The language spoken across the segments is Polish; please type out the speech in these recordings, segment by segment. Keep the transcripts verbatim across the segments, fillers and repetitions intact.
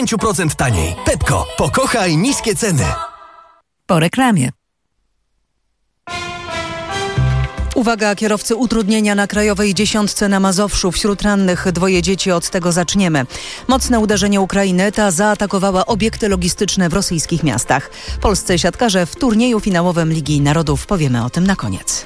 pięć procent taniej. Pepko, pokochaj niskie ceny. Po reklamie. Uwaga, kierowcy utrudnienia na Krajowej Dziesiątce na Mazowszu. Wśród rannych dwoje dzieci, od tego zaczniemy. Mocne uderzenie Ukrainy, ta zaatakowała obiekty logistyczne w rosyjskich miastach. Polscy siatkarze w turnieju finałowym Ligi Narodów. Powiemy o tym na koniec.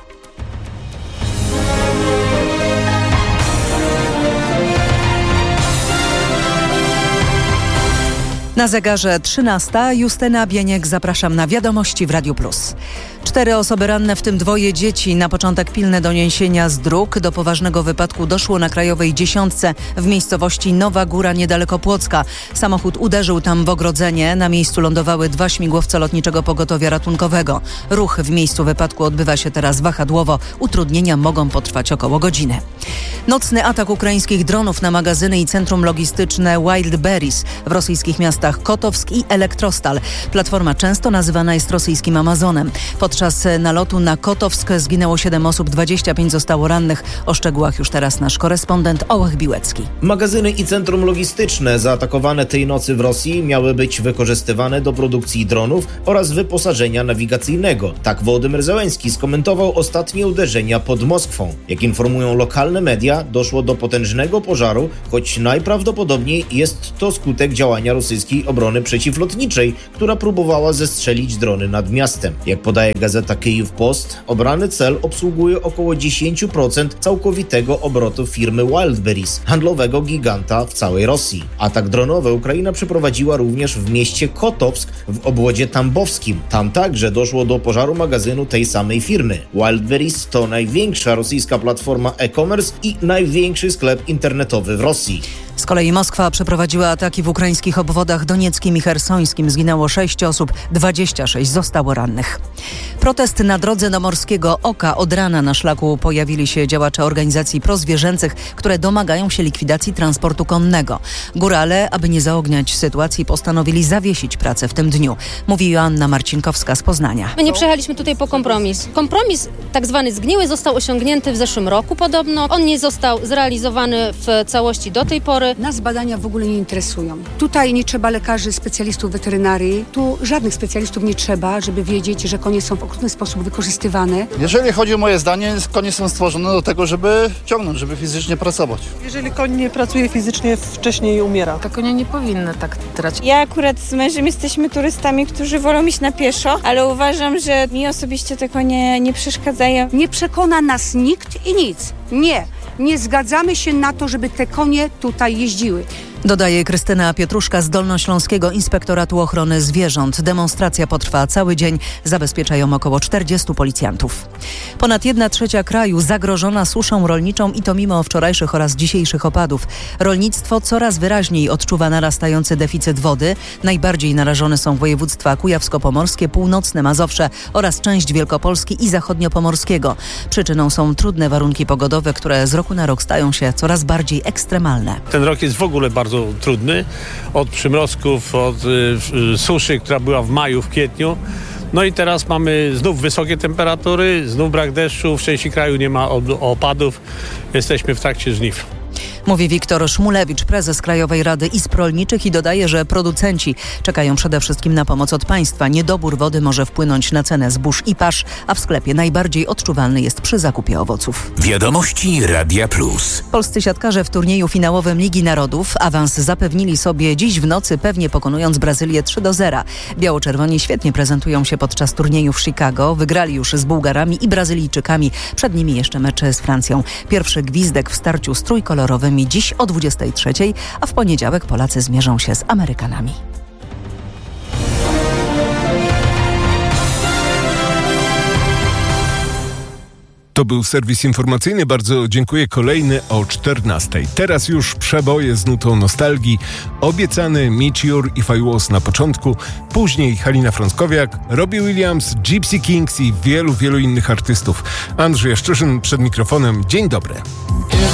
Na zegarze trzynasta. Justyna Bieniek, zapraszam na wiadomości w Radiu Plus. Cztery osoby ranne, w tym dwoje dzieci. Na początek pilne doniesienia z dróg. Do poważnego wypadku doszło na Krajowej Dziesiątce w miejscowości Nowa Góra niedaleko Płocka. Samochód uderzył tam w ogrodzenie. Na miejscu lądowały dwa śmigłowce Lotniczego Pogotowia Ratunkowego. Ruch w miejscu wypadku odbywa się teraz wahadłowo. Utrudnienia mogą potrwać około godziny. Nocny atak ukraińskich dronów na magazyny i centrum logistyczne Wildberries w rosyjskich miastach Kotowsk i Elektrostal. Platforma często nazywana jest rosyjskim Amazonem. Podczas nalotu na Kotowsk zginęło siedem osób, dwadzieścia pięć zostało rannych. O szczegółach już teraz nasz korespondent Ołech Biłecki. Magazyny i centrum logistyczne zaatakowane tej nocy w Rosji miały być wykorzystywane do produkcji dronów oraz wyposażenia nawigacyjnego. Tak Wołodymyr Zełenski skomentował ostatnie uderzenia pod Moskwą. Jak informują lokalne media, doszło do potężnego pożaru, choć najprawdopodobniej jest to skutek działania rosyjskiej obrony przeciwlotniczej, która próbowała zestrzelić drony nad miastem. Jak podaje gazeta Kyjów Post, obrany cel obsługuje około dziesięć procent całkowitego obrotu firmy Wildberries, handlowego giganta w całej Rosji. Atak dronowy Ukraina przeprowadziła również w mieście Kotowsk w obwodzie tambowskim. Tam także doszło do pożaru magazynu tej samej firmy. Wildberries to największa rosyjska platforma e-commerce i największy sklep internetowy w Rosji. Z kolei Moskwa przeprowadziła ataki w ukraińskich obwodach donieckim i chersońskim. Zginęło sześć osób, dwadzieścia sześć zostało rannych. Protest na drodze do Morskiego Oka. Od rana na szlaku pojawili się działacze organizacji prozwierzęcych, które domagają się likwidacji transportu konnego. Górale, aby nie zaogniać sytuacji, postanowili zawiesić pracę w tym dniu. Mówi Joanna Marcinkowska z Poznania. My nie przyjechaliśmy tutaj po kompromis. Kompromis tak zwany zgniły został osiągnięty w zeszłym roku podobno. On nie został zrealizowany w całości do tej pory. Nas badania w ogóle nie interesują. Tutaj nie trzeba lekarzy, specjalistów weterynarii. Tu żadnych specjalistów nie trzeba, żeby wiedzieć, że konie są w okrutny sposób wykorzystywane. Jeżeli chodzi o moje zdanie, konie są stworzone do tego, żeby ciągnąć, żeby fizycznie pracować. Jeżeli koń nie pracuje fizycznie, wcześniej umiera. Te konie nie powinny tak tracić. Ja akurat z mężem jesteśmy turystami, którzy wolą iść na pieszo, ale uważam, że mi osobiście te konie nie przeszkadzają. Nie przekona nas nikt i nic. Nie. Nie zgadzamy się na to, żeby te konie tutaj jeździły. Dodaje Krystyna Pietruszka z Dolnośląskiego Inspektoratu Ochrony Zwierząt. Demonstracja potrwa cały dzień. Zabezpieczają około czterdziestu policjantów. Ponad jedna trzecia kraju zagrożona suszą rolniczą i to mimo wczorajszych oraz dzisiejszych opadów. Rolnictwo coraz wyraźniej odczuwa narastający deficyt wody. Najbardziej narażone są województwa kujawsko-pomorskie, północne Mazowsze oraz część Wielkopolski i zachodniopomorskiego. Przyczyną są trudne warunki pogodowe, które z roku na rok stają się coraz bardziej ekstremalne. Ten rok jest w ogóle bardzo trudny. Od przymrozków, od y, suszy, która była w maju, w kwietniu. No i teraz mamy znów wysokie temperatury, znów brak deszczu, w części kraju nie ma opadów. Jesteśmy w trakcie żniw. Mówi Wiktor Szmulewicz, prezes Krajowej Rady Izb Rolniczych i dodaje, że producenci czekają przede wszystkim na pomoc od państwa. Niedobór wody może wpłynąć na cenę zbóż i pasz, a w sklepie najbardziej odczuwalny jest przy zakupie owoców. Wiadomości Radia Plus. Polscy siatkarze w turnieju finałowym Ligi Narodów awans zapewnili sobie dziś w nocy, pewnie pokonując Brazylię trzy do zera. Biało-czerwoni świetnie prezentują się podczas turnieju w Chicago. Wygrali już z Bułgarami i Brazylijczykami. Przed nimi jeszcze mecze z Francją. Pierwszy gwizdek w starciu z trójkolorowymi dziś o dwudziestej trzeciej, a w poniedziałek Polacy zmierzą się z Amerykanami. To był serwis informacyjny. Bardzo dziękuję. Kolejny o czternastej. Teraz już przeboje z nutą nostalgii. Obiecany Meet Your If I Was na początku. Później Halina Frąckowiak, Robbie Williams, Gypsy Kings i wielu, wielu innych artystów. Andrzej Jaszczyszyn przed mikrofonem. Dzień dobry.